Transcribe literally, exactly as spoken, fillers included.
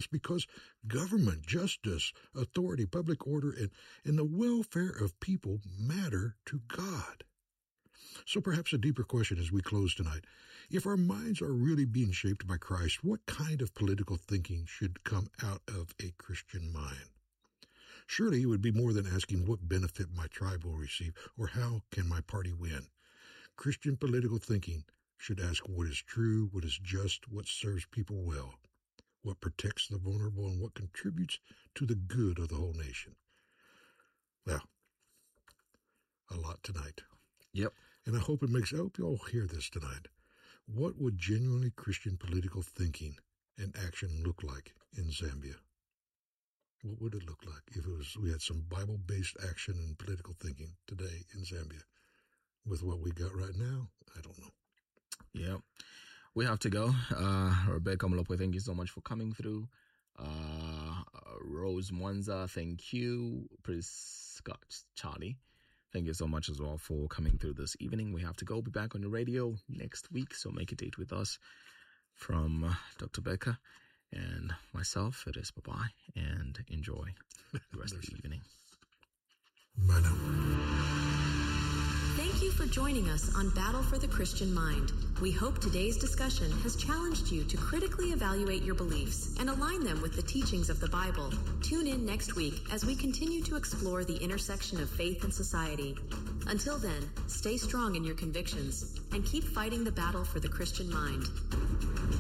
because government, justice, authority, public order, and, and the welfare of people matter to God. So perhaps a deeper question as we close tonight. If our minds are really being shaped by Christ, what kind of political thinking should come out of a Christian mind? Surely it would be more than asking what benefit my tribe will receive or how can my party win. Christian political thinking should ask what is true, what is just, what serves people well, what protects the vulnerable, and what contributes to the good of the whole nation. Well, a lot tonight. Yep. And I hope it makes, I hope you all hear this tonight. What would genuinely Christian political thinking and action look like in Zambia? What would it look like if it was we had some Bible-based action and political thinking today in Zambia? With what we got right now, I don't know. Yeah, we have to go. Uh, Rebecca Mlope, thank you so much for coming through. Uh, Rose Mwanza, thank you. Prescott Charlie, thank you so much as well for coming through this evening. We have to go. We'll be back on the radio next week, so make a date with us. From uh, Doctor Becker and myself, it is bye-bye, and enjoy the rest of the evening. Bye now. Thank you for joining us on Battle for the Christian Mind. We hope today's discussion has challenged you to critically evaluate your beliefs and align them with the teachings of the Bible. Tune in next week as we continue to explore the intersection of faith and society. Until then, stay strong in your convictions and keep fighting the battle for the Christian mind.